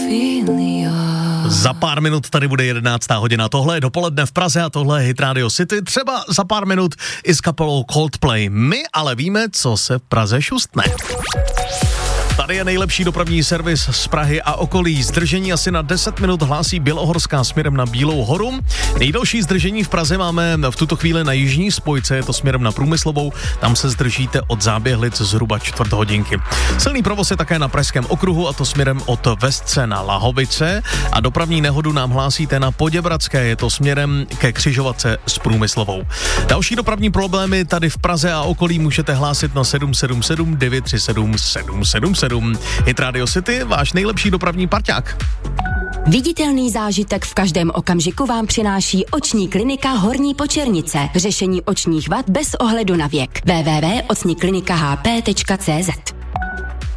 Za pár minut tady bude 11. hodina. Tohle je dopoledne v Praze a tohle je Hit Radio City. Třeba za pár minut i s kapelou Coldplay. My ale víme, co se v Praze šustne. Tady je nejlepší dopravní servis z Prahy a okolí. Zdržení asi na 10 minut hlásí Bělohorská směrem na Bílou horu. Nejdelší zdržení v Praze máme v tuto chvíli na jižní spojce, je to směrem na Průmyslovou. Tam se zdržíte od Záběhlic zhruba čtvrt hodinky. Silný provoz je také na Pražském okruhu, a to směrem od Vesce na Lahovice. A dopravní nehodu nám hlásíte na Poděbradské, je to směrem ke křižovatce s Průmyslovou. Další dopravní problémy tady v Praze a okolí můžete hlásit na 777 937 777. Hit Radio City, váš nejlepší dopravní parťák. Viditelný zážitek v každém okamžiku vám přináší oční klinika Horní Počernice. Řešení očních vad bez ohledu na věk. www.ocniklinikahp.cz